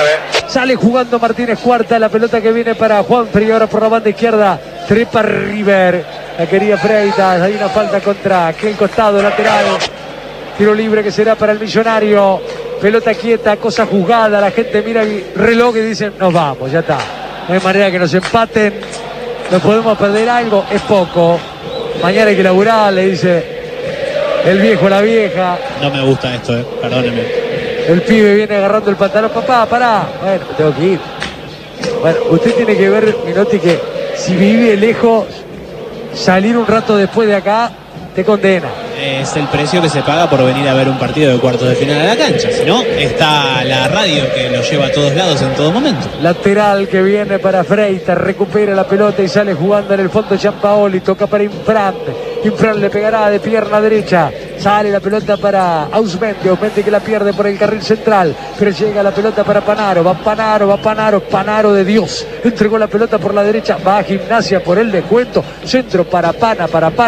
Sale jugando Martínez Cuarta, la pelota que viene para Juanfer y ahora por la banda izquierda trepa River. La quería Freitas, hay una falta contra aquel costado lateral. Tiro libre que será para el Millonario. Pelota quieta, cosa juzgada, la gente mira el reloj y dicen nos vamos, ya está. No hay manera que nos empaten, nos podemos perder algo, es poco. Mañana hay que laburar, le dice el viejo a la vieja. No me gusta esto, perdóneme. El pibe viene agarrando el pantalón. Papá, pará. Bueno, me tengo que ir. Bueno, usted tiene que ver, Minotti, que si vive lejos, salir un rato después de acá, te condena. Es el precio que se paga por venir a ver un partido de cuartos de final a la cancha. Si no, está la radio que lo lleva a todos lados en todo momento. Lateral que viene para Freitas, recupera la pelota y sale jugando en el fondo Giampaoli, toca para Infran. Infran le pegará de pierna derecha. Sale la pelota para Ausmendi, Ausmendi que la pierde por el carril central, pero llega la pelota para Panaro, va Panaro, Panaro de Dios, entregó la pelota por la derecha, va a Gimnasia por el descuento, centro para Pana,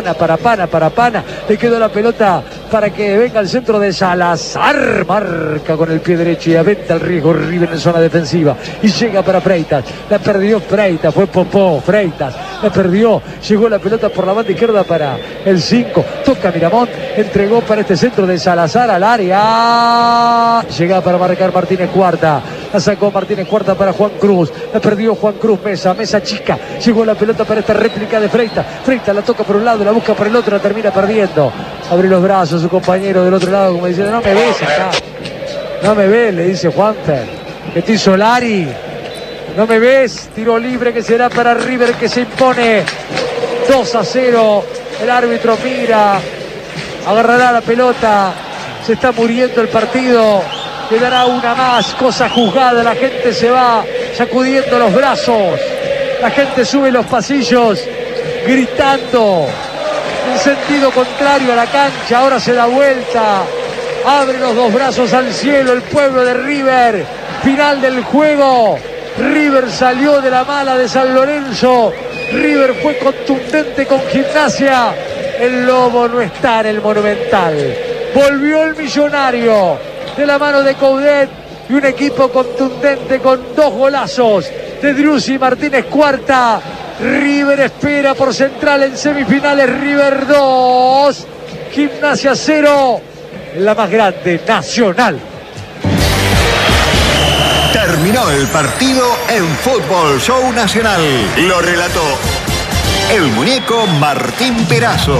le quedó la pelota para que venga el centro de Salazar, marca con el pie derecho y aventa el riesgo River en zona defensiva y llega para Freitas, la perdió Freitas, fue Popó, Freitas, la perdió, llegó la pelota por la banda izquierda para el 5, toca Miramón, entregó para este centro de Salazar al área, llega para marcar Martínez Cuarta, la sacó Martínez Cuarta para Juan Cruz, la perdió Juan Cruz, Mesa chica, llegó la pelota para esta réplica de Freitas, Freitas la toca por un lado, la busca por el otro, la termina perdiendo, abre los brazos su compañero del otro lado como diciendo no me ves acá, no me ves, le dice Juanfer, estoy Solari, no me ves, tiro libre que será para River que se impone 2-0, el árbitro mira, agarrará la pelota, se está muriendo el partido, quedará una más, cosa juzgada, la gente se va sacudiendo los brazos, la gente sube los pasillos gritando en sentido contrario a la cancha, ahora se da vuelta, abre los dos brazos al cielo el pueblo de River, final del juego, River salió de la mala de San Lorenzo, River fue contundente con Gimnasia, el Lobo no está en el Monumental, volvió el Millonario de la mano de Coudet y un equipo contundente con 2 golazos de Driussi y Martínez Cuarta. River espera por Central en semifinales, River 2, Gimnasia 0, la más grande, Nacional. Terminó el partido en Fútbol Show Nacional. Lo relató el muñeco Martín Perazo.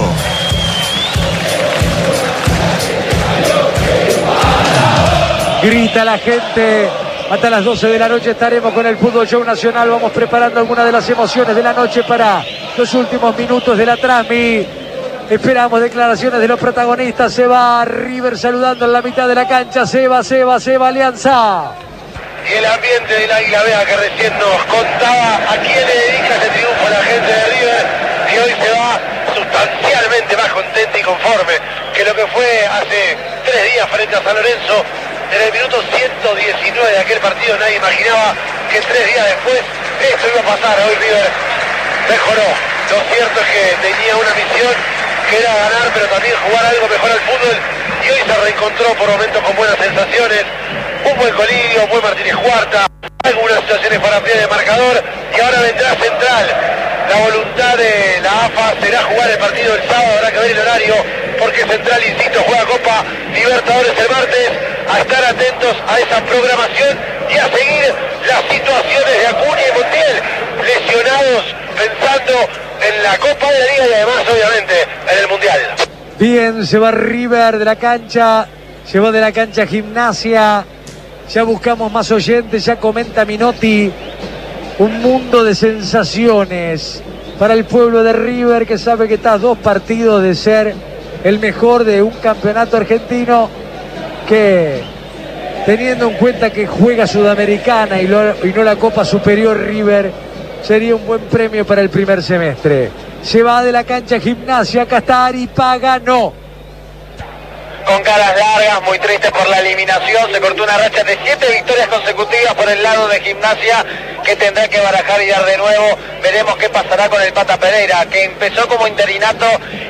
Grita la gente. Hasta las 12 de la noche estaremos con el Fútbol Show Nacional. Vamos preparando algunas de las emociones de la noche para los últimos minutos de la transmi. Esperamos declaraciones de los protagonistas. Se va River saludando en la mitad de la cancha. Se va Alianza. Y el ambiente del Águila Vega que recién nos contaba a quién le dedica ese triunfo a la gente de River, que hoy se va sustancialmente más contenta y conforme que lo que fue hace 3 días frente a San Lorenzo. En el minuto 119 de aquel partido nadie imaginaba que 3 días después esto iba a pasar. Hoy River mejoró. Lo cierto es que tenía una misión que era ganar, pero también jugar algo mejor al fútbol, y hoy se reencontró por momentos con buenas sensaciones. Un buen Colidio, un buen Martínez Cuarta, algunas situaciones para ampliar el marcador, y ahora vendrá Central. La voluntad de la AFA será jugar el partido el sábado, habrá que ver el horario, porque Central, insisto, juega Copa Libertadores el martes. A estar atentos a esa programación y a seguir las situaciones de Acuña y Montiel, lesionados, pensando en la Copa de la Liga y además, obviamente, en el Mundial. Bien, se va River de la cancha, llevó de la cancha Gimnasia. Ya buscamos más oyentes, ya comenta Minotti. Un mundo de sensaciones para el pueblo de River, que sabe que está a 2 partidos de ser el mejor de un campeonato argentino, que teniendo en cuenta que juega Sudamericana y no la Copa Superior, River sería un buen premio para el primer semestre. Se va de la cancha Gimnasia, acá está Aripaga, no. Con caras largas, muy triste por la eliminación, se cortó una racha de 7 victorias consecutivas por el lado de Gimnasia, que tendrá que barajar y dar de nuevo. Veremos qué pasará con el Pata Pereira, que empezó como interinato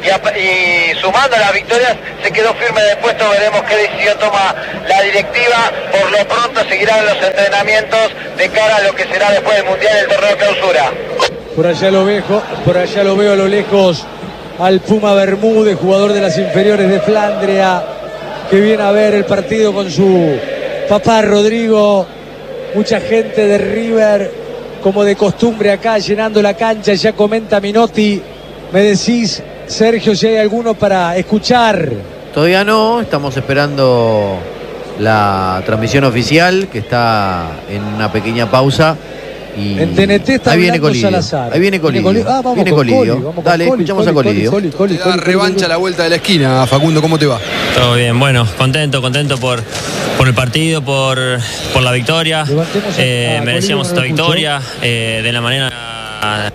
y sumando las victorias se quedó firme del puesto. Veremos qué decisión toma la directiva. Por lo pronto seguirán los entrenamientos de cara a lo que será después del Mundial del torneo clausura. Por allá lo veo a lo lejos al Puma Bermúdez, jugador de las inferiores de Flandria, que viene a ver el partido con su papá Rodrigo. Mucha gente de River, como de costumbre acá, llenando la cancha. Ya comenta Minotti. Me decís, Sergio, si hay alguno para escuchar. Todavía no, estamos esperando la transmisión oficial, que está en una pequeña pausa. Y en TNT está ahí viene Colidio. Salazar. Ahí viene Colidio. Vamos con Colidio. Dale, escuchamos a Colidio. Te da revancha a la vuelta de la esquina, Facundo, ¿cómo te va? Todo bien, bueno, contento por el partido, por la victoria. Merecíamos esta victoria de la manera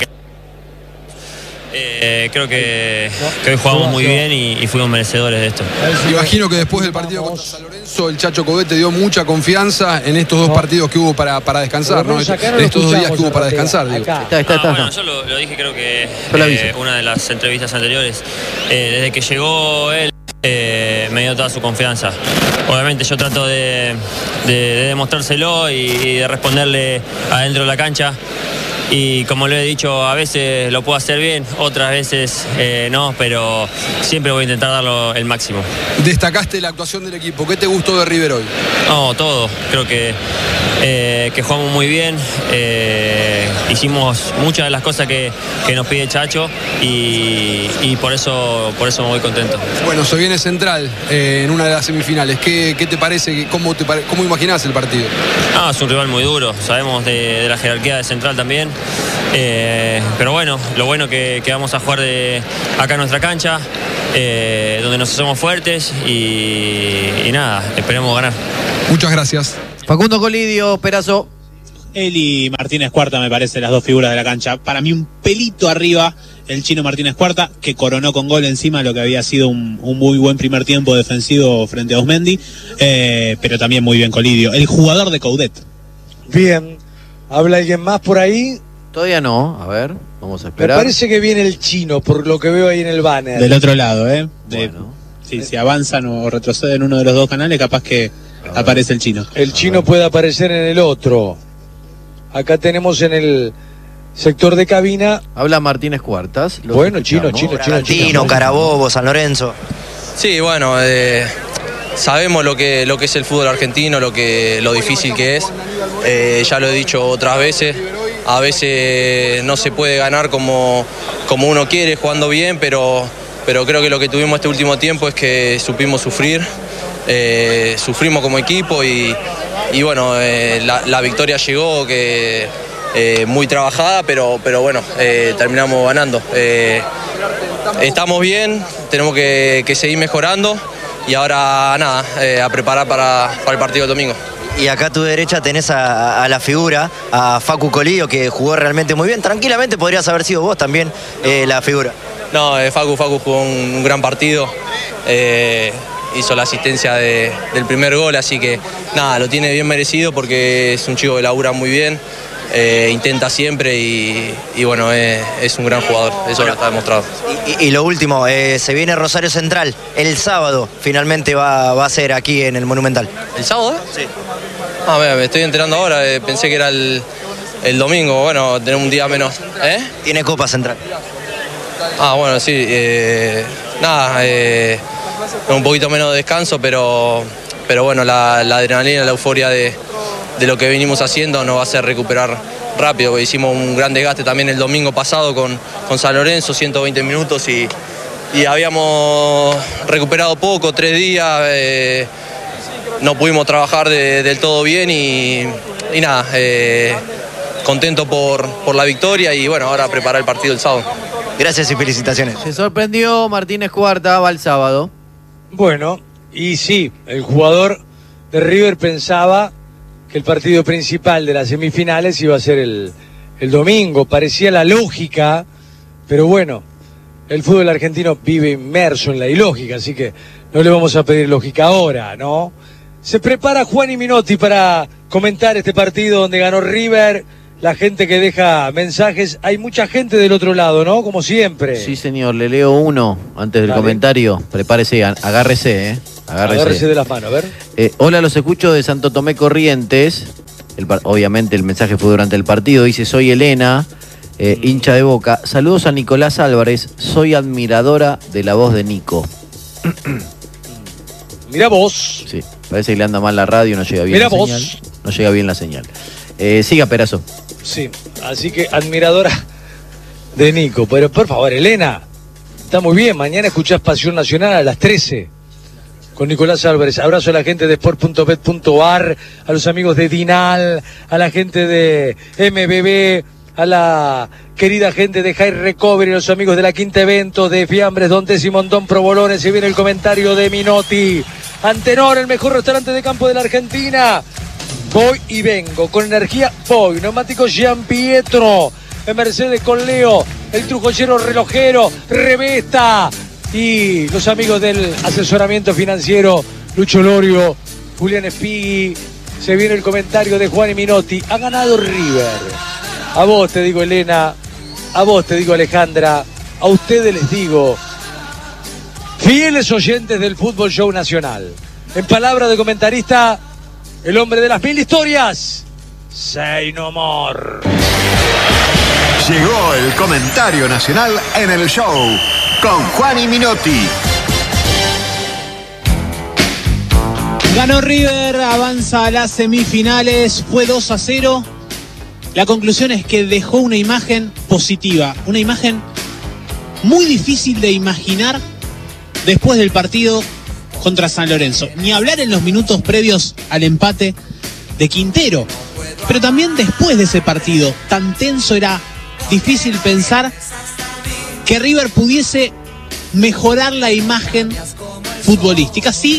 creo que hoy jugamos muy bien y fuimos merecedores de esto. Imagino que después del partido contra San Lorenzo, el Chacho Coudet te dio mucha confianza en estos dos partidos que hubo para descansar, ¿no? En estos 2 días que hubo para descansar, digo. Bueno, yo lo dije, creo que una de las entrevistas anteriores, desde que llegó él, me dio toda su confianza. Obviamente yo trato de demostrárselo y de responderle adentro de la cancha. Y como lo he dicho, a veces lo puedo hacer bien, otras veces no, pero siempre voy a intentar darlo el máximo. Destacaste la actuación del equipo. ¿Qué te gustó de River hoy? No, todo. Creo que jugamos muy bien. Hicimos muchas de las cosas que nos pide Chacho y por eso me voy contento. Bueno, se viene Central en una de las semifinales. ¿Qué te parece? ¿Cómo imaginás el partido? Es un rival muy duro. Sabemos de la jerarquía de Central también. Pero bueno, lo bueno que vamos a jugar acá en nuestra cancha, donde nos hacemos fuertes y nada, esperemos ganar. Muchas gracias. Facundo Colidio, Perazo. Él y Martínez Cuarta me parecen las dos figuras de la cancha. Para mí un pelito arriba el chino Martínez Cuarta, que coronó con gol encima lo que había sido un muy buen primer tiempo defensivo frente a Osmendi, pero también muy bien Colidio, el jugador de Coudet. Bien, ¿habla alguien más por ahí? Todavía no, a ver, vamos a esperar. Me parece que viene el chino, por lo que veo ahí en el banner. Del otro lado, Bueno. Sí, si avanzan o retroceden uno de los dos canales, capaz que aparece el chino. El chino puede aparecer en el otro. Acá tenemos en el sector de cabina. Habla Martínez Cuartas. Bueno, chino. Carabobo, San Lorenzo. Sí, bueno, sabemos lo que es el fútbol argentino, lo difícil que es. Ya lo he dicho otras veces. A veces no se puede ganar como uno quiere, jugando bien, pero creo que lo que tuvimos este último tiempo es que supimos sufrir. Sufrimos como equipo y bueno, la victoria llegó, que muy trabajada, pero bueno, terminamos ganando. Estamos bien, tenemos que seguir mejorando y ahora nada, a preparar para el partido del domingo. Y acá a tu derecha tenés a la figura, a Facu Colidio, que jugó realmente muy bien. Tranquilamente podrías haber sido vos también la figura. No, Facu jugó un gran partido. Hizo la asistencia del primer gol, así que nada, lo tiene bien merecido porque es un chico que labura muy bien, intenta siempre y bueno, es un gran jugador, eso lo está demostrado. Y lo último, se viene Rosario Central, el sábado finalmente va a ser aquí en el Monumental. ¿El sábado? Sí. Me estoy enterando ahora, pensé que era el domingo, bueno, tenemos un día menos. Tiene Copa Central. Bueno, sí, nada, un poquito menos de descanso, pero bueno, la adrenalina, la euforia de lo que venimos haciendo nos va a hacer recuperar rápido, porque hicimos un gran desgaste también el domingo pasado con San Lorenzo, 120 minutos y habíamos recuperado poco, 3 días, no pudimos trabajar del todo bien y nada, contento por la victoria y bueno, ahora preparar el partido el sábado. Gracias y felicitaciones. Se sorprendió Martínez Cuarta, va el sábado. Bueno, y sí, el jugador de River pensaba que el partido principal de las semifinales iba a ser el domingo. Parecía la lógica, pero bueno, el fútbol argentino vive inmerso en la ilógica, así que no le vamos a pedir lógica ahora, ¿no? Se prepara Juan y Minotti para comentar este partido donde ganó River la gente que deja mensajes. Hay mucha gente del otro lado, ¿no? Como siempre. Sí, señor, le leo uno antes del comentario. Prepárese, agárrese, Agárrese de las manos, a ver. Hola, los escucho de Santo Tomé Corrientes. Obviamente el mensaje fue durante el partido. Dice, soy Elena, hincha de Boca. Saludos a Nicolás Álvarez, soy admiradora de la voz de Nico. Mira vos. Sí, parece que le anda mal la radio, no llega bien la señal. No llega bien la señal. Siga, Perazo. Sí, así que admiradora de Nico. Pero por favor, Elena, está muy bien. Mañana escuchás Pasión Nacional a las 13 con Nicolás Álvarez. Abrazo a la gente de sport.bet.ar, a los amigos de Dinal, a la gente de MBB, a la querida gente de High Recovery, a los amigos de la Quinta Eventos, de Fiambres, Don Tesi, Montón, Provolones. Se viene el comentario de Minotti. Antenor, el mejor restaurante de campo de la Argentina. Voy y vengo, con energía voy. Neumáticos Gian Pietro, en Mercedes con Leo, el trujollero relojero, Revesta. Y los amigos del asesoramiento financiero, Lucho Lorio, Julián Espigui. Se viene el comentario de Juan y Minotti. Ha ganado River. A vos te digo, Elena, a vos te digo, Alejandra, a ustedes les digo, fieles oyentes del Fútbol Show Nacional. En palabra de comentarista, el hombre de las 1000 historias, Say No More. Llegó el comentario nacional en el show con Juan y Minotti. Ganó River, avanza a las semifinales, fue 2-0. La conclusión es que dejó una imagen positiva, una imagen muy difícil de imaginar después del partido contra San Lorenzo. Ni hablar en los minutos previos al empate de Quintero, pero también después de ese partido tan tenso era difícil pensar que River pudiese mejorar la imagen futbolística, sí,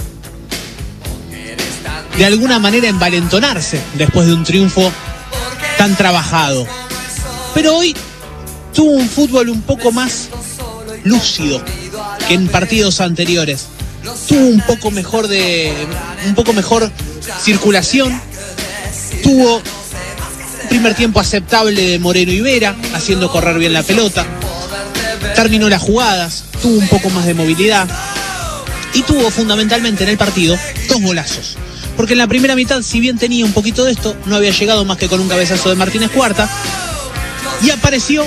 de alguna manera envalentonarse después de un triunfo tan trabajado. Pero hoy tuvo un fútbol un poco más lúcido que en partidos anteriores. Tuvo un poco mejor circulación. Tuvo un primer tiempo aceptable de Moreno y Vera, haciendo correr bien la pelota. Terminó las jugadas, tuvo un poco más de movilidad. Y tuvo fundamentalmente en el partido 2 golazos. Porque en la primera mitad, si bien tenía un poquito de esto, no había llegado más que con un cabezazo de Martínez Cuarta. Y apareció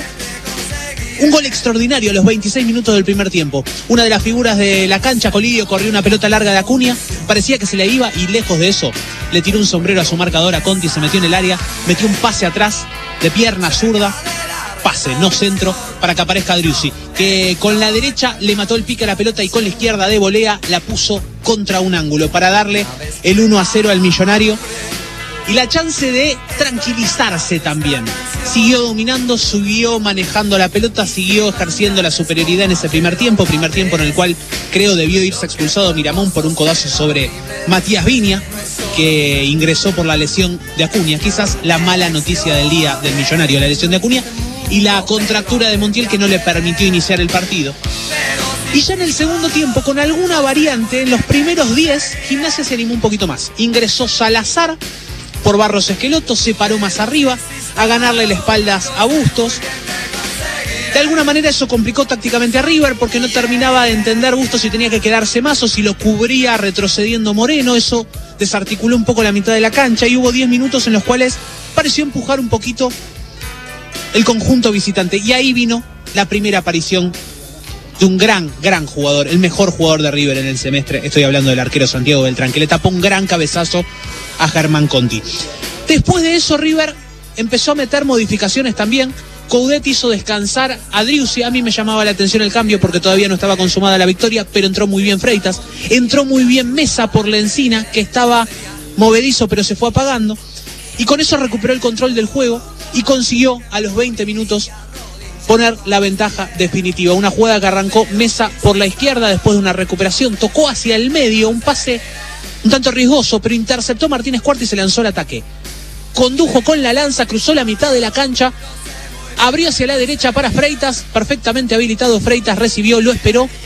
un gol extraordinario a los 26 minutos del primer tiempo. Una de las figuras de la cancha, Colidio, corrió una pelota larga de Acuña. Parecía que se le iba y lejos de eso, le tiró un sombrero a su marcador, a Conti, se metió en el área, metió un pase atrás de pierna zurda. Pase, no centro, para que aparezca Driussi, que con la derecha le mató el pique a la pelota y con la izquierda de volea la puso contra un ángulo para darle el 1-0 al Millonario y la chance de tranquilizarse también. Siguió dominando, siguió manejando la pelota, siguió ejerciendo la superioridad en ese primer tiempo en el cual creo debió irse expulsado Miramón por un codazo sobre Matías Viña, que ingresó por la lesión de Acuña. Quizás la mala noticia del día del Millonario, la lesión de Acuña y la contractura de Montiel, que no le permitió iniciar el partido. Y ya en el segundo tiempo, con alguna variante, en los primeros 10, Gimnasia se animó un poquito más. Ingresó Salazar por Barros Esqueloto, se paró más arriba a ganarle las espaldas a Bustos. De alguna manera eso complicó tácticamente a River, porque no terminaba de entender Bustos si tenía que quedarse más o si lo cubría retrocediendo Moreno. Eso desarticuló un poco la mitad de la cancha y hubo 10 minutos en los cuales pareció empujar un poquito el conjunto visitante. Y ahí vino la primera aparición de un gran jugador, el mejor jugador de River en el semestre. Estoy hablando del arquero Santiago Beltrán, que le tapó un gran cabezazo a Germán Conti. Después de eso, River empezó a meter modificaciones también. Coudet hizo descansar a Driussi. A mí me llamaba la atención el cambio porque todavía no estaba consumada la victoria, pero entró muy bien Freitas. Entró muy bien Mesa por la Encina, que estaba movedizo pero se fue apagando. Y con eso recuperó el control del juego y consiguió a los 20 minutos poner la ventaja definitiva. Una jugada que arrancó Mesa por la izquierda después de una recuperación. Tocó hacia el medio, un pase un tanto riesgoso, pero interceptó Martínez Cuarta y se lanzó al ataque. Condujo con la lanza, cruzó la mitad de la cancha, abrió hacia la derecha para Freitas, perfectamente habilitado Freitas, recibió, lo esperó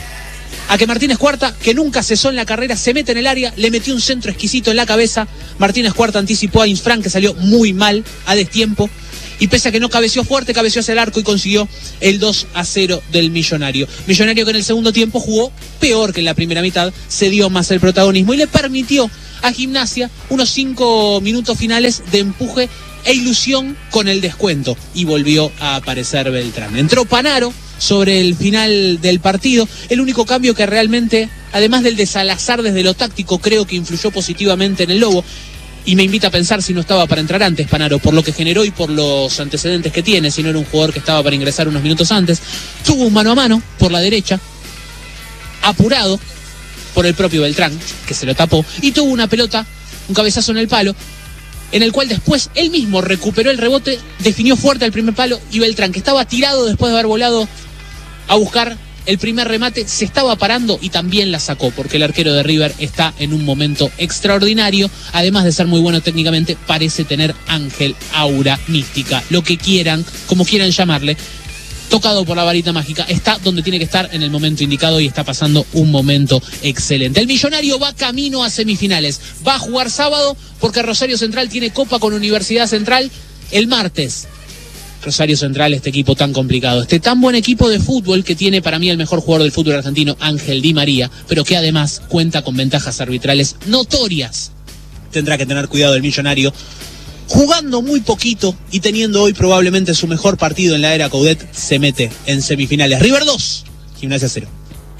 a que Martínez Cuarta, que nunca cesó en la carrera, se mete en el área, le metió un centro exquisito en la cabeza. Martínez Cuarta anticipó a Infran, que salió muy mal a destiempo. Y pese a que no cabeció fuerte, cabeció hacia el arco y consiguió el 2-0 del Millonario. Millonario que en el segundo tiempo jugó peor que en la primera mitad, se dio más el protagonismo y le permitió a Gimnasia unos 5 minutos finales de empuje e ilusión con el descuento. Y volvió a aparecer Beltrán. Entró Panaro sobre el final del partido. El único cambio que realmente, además del de Salazar desde lo táctico, creo que influyó positivamente en el Lobo. Y me invita a pensar si no estaba para entrar antes Panaro, por lo que generó y por los antecedentes que tiene, si no era un jugador que estaba para ingresar unos minutos antes. Tuvo un mano a mano por la derecha, apurado por el propio Beltrán, que se lo tapó, y tuvo una pelota, un cabezazo en el palo, en el cual después él mismo recuperó el rebote, definió fuerte al primer palo, y Beltrán, que estaba tirado después de haber volado a buscar el primer remate, se estaba parando y también la sacó, porque el arquero de River está en un momento extraordinario. Además de ser muy bueno técnicamente, parece tener ángel, aura, mística, lo que quieran, como quieran llamarle. Tocado por la varita mágica, está donde tiene que estar en el momento indicado y está pasando un momento excelente. El Millonario va camino a semifinales, va a jugar sábado porque Rosario Central tiene copa con Universidad Central el martes. Rosario Central, este equipo tan complicado, este tan buen equipo de fútbol que tiene para mí el mejor jugador del fútbol argentino, Ángel Di María, pero que además cuenta con ventajas arbitrales notorias. Tendrá que tener cuidado el Millonario, jugando muy poquito y teniendo hoy probablemente su mejor partido en la era Coudet, se mete en semifinales. River 2, Gimnasia 0.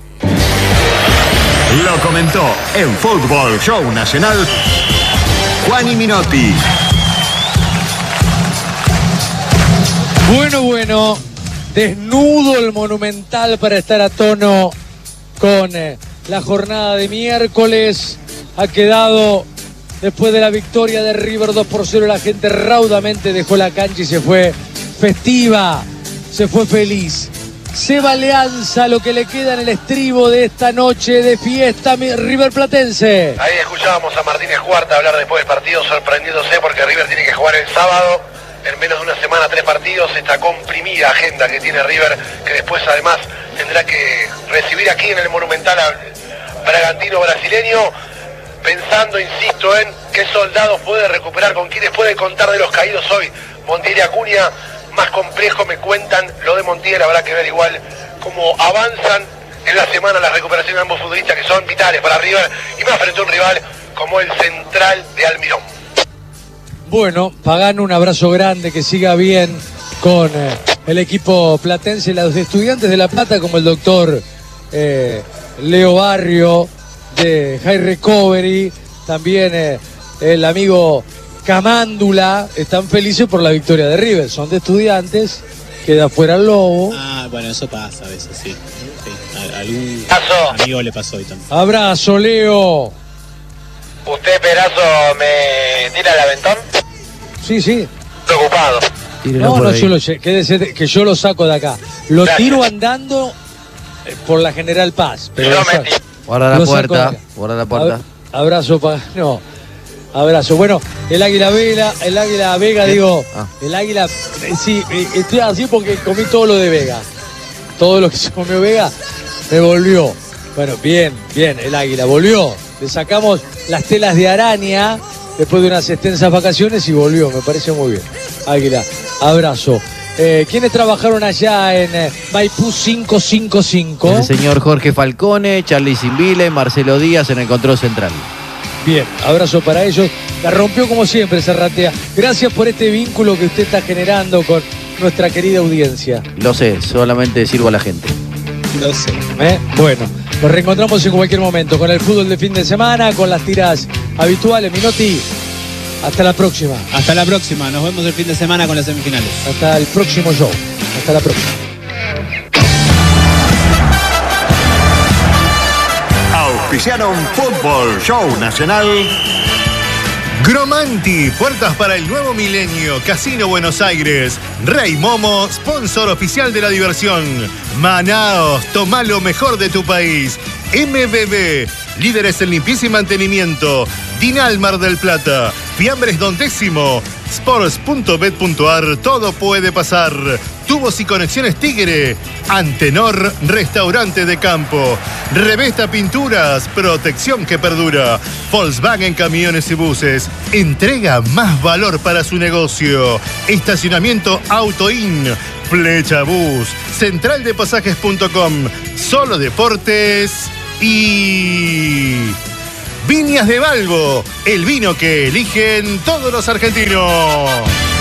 Lo comentó en Fútbol Show Nacional Juani Minotti. Bueno, desnudo el Monumental para estar a tono con la jornada de miércoles. Ha quedado, después de la victoria de River 2-0, la gente raudamente dejó la cancha y se fue festiva, se fue feliz. Se va Alianza, lo que le queda en el estribo de esta noche de fiesta River Platense. Ahí escuchábamos a Martínez Cuarta hablar después del partido, sorprendiéndose porque River tiene que jugar el sábado. En menos de una semana, 3 partidos, esta comprimida agenda que tiene River, que después además tendrá que recibir aquí en el Monumental al Bragantino brasileño, pensando, insisto, en qué soldados puede recuperar, con quienes puede contar de los caídos hoy. Montiel y Acuña, más complejo me cuentan lo de Montiel, habrá que ver igual cómo avanzan en la semana las recuperaciones de ambos futbolistas que son vitales para River, y más frente a un rival como el Central de Almirón. Bueno, Pagano, un abrazo grande, que siga bien con el equipo platense, los estudiantes de La Plata, como el doctor Leo Barrio de High Recovery, también el amigo Camándula, están felices por la victoria de River. Son de estudiantes, queda fuera el Lobo. Ah, bueno, eso pasa a veces, sí. A algún amigo le pasó hoy también. Abrazo, Leo. ¿Usted, Perazo, me tira el aventón? Sí. Preocupado. No, quédese que yo lo saco de acá. Lo tiro andando por la General Paz. Pero guarda la puerta. Abrazo, no. Abrazo. Bueno, el Águila Vega, el Águila, sí, estoy así porque comí todo lo de Vega. Todo lo que se comió Vega me volvió. Bueno, bien, el Águila volvió. Le sacamos las telas de araña después de unas extensas vacaciones y volvió, me parece muy bien. Águila, abrazo. ¿Quiénes trabajaron allá en Maipú 555? El señor Jorge Falcone, Charlie Simbile, Marcelo Díaz en el control central. Bien, abrazo para ellos. La rompió como siempre, Zarratea. Gracias por este vínculo que usted está generando con nuestra querida audiencia. Lo sé, solamente sirvo a la gente. Lo sé. Bueno, nos reencontramos en cualquier momento con el fútbol de fin de semana, con las tiras habituales. Minotti, hasta la próxima. Hasta la próxima, nos vemos el fin de semana con las semifinales. Hasta el próximo show. Hasta la próxima. Auspiciaron Fútbol Show Nacional. Gromanti, puertas para el nuevo milenio. Casino Buenos Aires. Rey Momo, sponsor oficial de la diversión. Manaos, toma lo mejor de tu país. MBB, líderes en limpieza y mantenimiento. Dinal Mar del Plata. Fiambres Don Décimo. Sports.bet.ar, todo puede pasar. Tubos y conexiones Tigre. Antenor Restaurante de Campo. Revesta Pinturas, protección que perdura. Volkswagen Camiones y Buses. Entrega más valor para su negocio. Estacionamiento Autoin. Flecha Bus. Centraldepasajes.com. Solo Deportes y Viñas de Balbo, el vino que eligen todos los argentinos.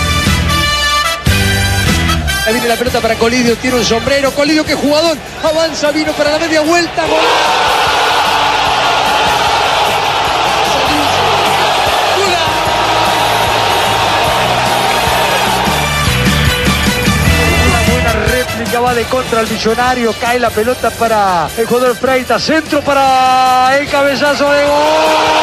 Ahí viene la pelota para Colidio, tiene un sombrero. Colidio, qué jugador. Avanza, vino para la media vuelta. ¡Gol! Va de contra el Millonario, cae la pelota para el jugador Freitas, centro para el cabezazo de gol.